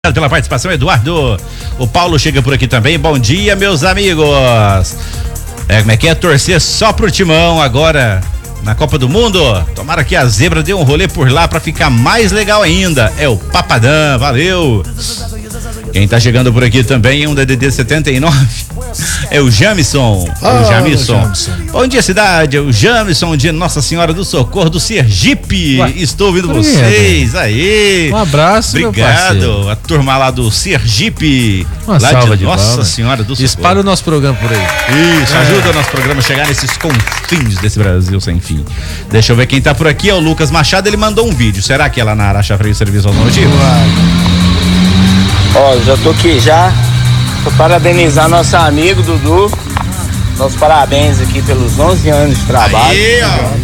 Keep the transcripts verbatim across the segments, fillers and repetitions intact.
Pela participação, Eduardo. O Paulo chega por aqui também. Bom dia, meus amigos. É, como é que é? Torcer só pro Timão agora na Copa do Mundo. Tomara que a zebra dê um rolê por lá pra ficar mais legal ainda. É o Papadão, valeu. Quem tá chegando por aqui também é um D D D setenta e nove. É o Jamison. Ah, o Jamison. Jamison. Bom dia, cidade. É o Jamison de Nossa Senhora do Socorro do Sergipe. Ué, estou ouvindo querido. vocês. Aí. Um abraço, obrigado. meu parceiro. A turma lá do Sergipe. Uma lá salva de, de Nossa palmas. Senhora do Socorro. Espalha o nosso programa por aí. Isso, É. ajuda o nosso programa a chegar nesses confins desse Brasil sem fim. Deixa eu ver quem tá por aqui. É o Lucas Machado. Ele mandou um vídeo. Será que é lá na Araxá Freio Serviço Automotivo? Ó, já tô aqui já. Vou parabenizar nosso amigo Dudu. Nossos parabéns aqui pelos onze anos de trabalho. Aí,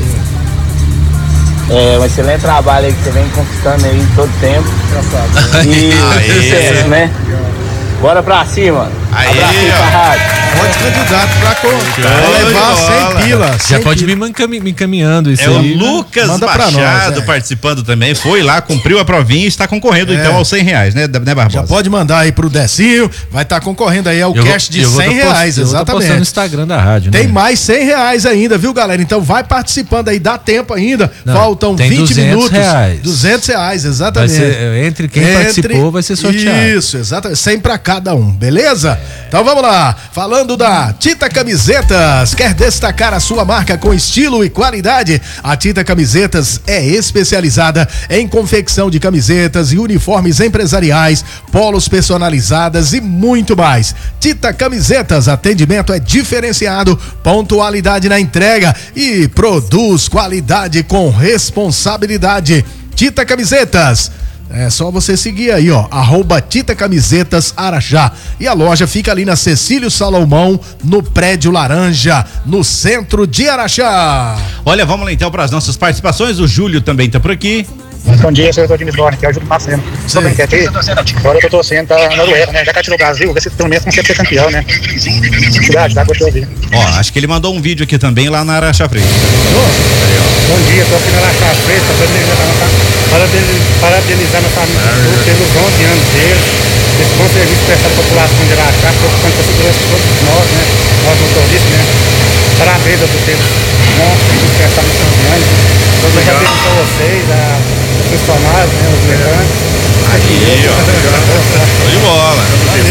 ó. É um excelente trabalho aí que você vem conquistando aí todo tempo. E Aí. sucesso, né? Bora pra cima. Aí, Abracinho ó. pra rádio. Pode candidato pra, co- pra Show de levar bola. cem pila. Já cem pode pila. me encami- me encaminhando isso É o aí. Lucas Manda pra Machado nós, é. participando também. Foi lá, cumpriu a provinha e está concorrendo É. então aos cem reais, né, né Barbosa? Já pode mandar aí pro Decinho. Vai estar concorrendo aí ao Eu vou- cash de eu vou cem tá post- reais, eu vou tá postando no exatamente. Instagram da rádio, Tem né? mais cem reais ainda, viu, galera? Então vai participando aí, dá tempo ainda. Não, Faltam tem vinte duzentos minutos. reais. duzentos reais, Vai exatamente. ser, entre quem Entre- participou vai ser sorteado. Isso, exatamente. cem pra cada um, beleza? Então vamos lá. Falando da Tita Camisetas. Quer destacar a sua marca com estilo e qualidade? A Tita Camisetas é especializada em confecção de camisetas e uniformes empresariais, polos personalizadas e muito mais. Tita Camisetas, atendimento é diferenciado, pontualidade na entrega e produz qualidade com responsabilidade. Tita Camisetas. É só você seguir aí, ó, arroba Tita Camisetas Araxá. E a loja fica ali na Cecílio Salomão, no Prédio Laranja, no centro de Araxá. Olha, vamos lá então para as nossas participações. O Júlio também tá por aqui. Bom dia, sou o James Borne, que é o Júlio Marcelo. Tô bem quietinho. Agora eu tô torcendo pra Noruega, né? Já que tirou o Brasil, vê se pelo menos consegue ser campeão, né? Cidade, dá gosto de ouvir. Ó, acho que ele mandou um vídeo aqui também lá na Araxá Freio. Bom dia, tô aqui na Lacha Preta, parabenizar nossa amiga Dudu pelos onze anos dele, esse bom serviço prestado à população de Araxá, preocupando com a segurança de todos nós, né? Nós motoristas, né? Parabéns a vocês, bom serviço prestado nos onze anos. Todos os amigos para vocês, a, os funcionários, né? Os mecânicos. Aí, ó. Show de bola.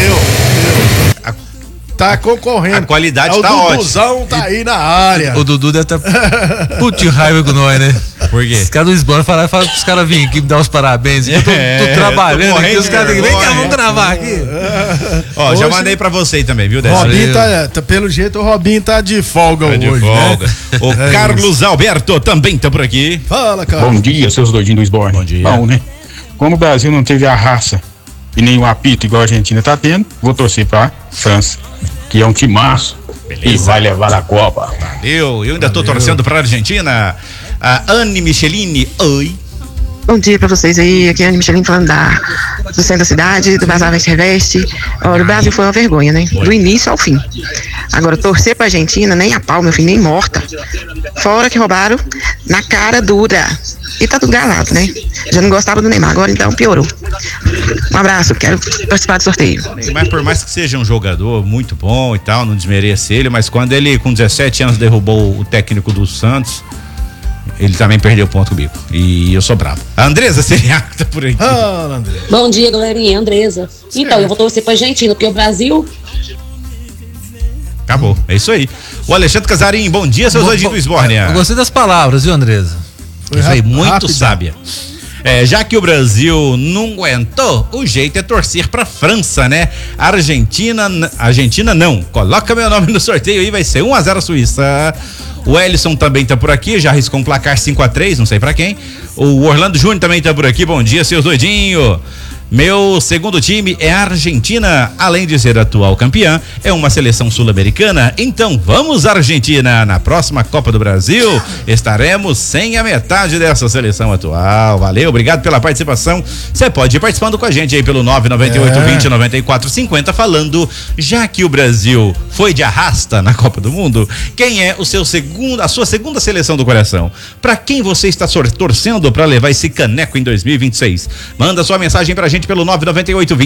Tá concorrendo. A qualidade É, o tá ótima. Duduzão tá aí na área. O Dudu deve estar puto de raiva com nós, né? Por quê? Os caras do Esbora falaram falaram pros caras virem aqui me dar os parabéns. Eu tô, É, tô trabalhando tô aqui, morrendo os de caras têm que vem cá, vergonha. vamos gravar aqui. Ó, já Hoje- mandei pra você também, viu, Décio? Robinho tá, tá- pelo jeito o Robinho tá de folga Tá de hoje, folga. né? O É Carlos Alberto também tá por aqui. Fala, cara. Bom dia, seus doidinhos do Esborne. Bom dia. Bom, né? Como o Brasil não teve a raça e nem o apito igual a Argentina tá tendo, vou torcer pra França, que é um timaço e vai levar a Copa. Eu, eu ainda tô torcendo pra Argentina. A Anne Michelini, oi. Bom dia pra vocês aí, aqui é a Anne Michelin falando da, do centro da cidade, do Bazar Veste Reveste. Olha, o Brasil foi uma vergonha, né? Do início ao fim. Agora, torcer pra Argentina, nem a pau, meu filho, nem morta. Fora que roubaram na cara dura. E tá tudo galado, né? Já não gostava do Neymar, agora então piorou. Um abraço, quero participar do sorteio. Mas por mais que seja um jogador muito bom e tal, não desmerece ele, mas quando ele com dezessete anos derrubou o técnico do Santos, ele também perdeu ponto comigo. E eu sou bravo. A Andresa Seriaco tá por aqui. Fala, André. Bom dia, galerinha, Andresa. Então, eu vou torcer pra Argentina, porque o Brasil... Acabou, é isso aí. O Alexandre Casarim, bom dia, seus doidinhos do Esbórnia. Eu gostei das palavras, viu, Andresa? Foi Isso aí, rápido, muito rápido. sábia. É, já que o Brasil não aguentou, o jeito é torcer pra França, né? Argentina, n- Argentina não. Coloca meu nome no sorteio aí, vai ser um a zero a Suíça. O Ellison também tá por aqui, já arriscou um placar cinco a três, não sei pra quem. O Orlando Júnior também tá por aqui, bom dia, seus doidinhos. Meu segundo time é a Argentina, além de ser atual campeã, é uma seleção sul-americana. Então vamos Argentina, na próxima Copa do Brasil estaremos sem a metade dessa seleção atual. Valeu, obrigado pela participação. Você pode ir participando com a gente aí pelo nove nove oito, É. vinte, noventa e quatro cinquenta, falando, já que o Brasil foi de arrasta na Copa do Mundo, quem é o seu segundo, a sua segunda seleção do coração? Para quem você está sor- torcendo para levar esse caneco em dois mil e vinte e seis? Manda sua mensagem pra gente gente pelo nove nove oito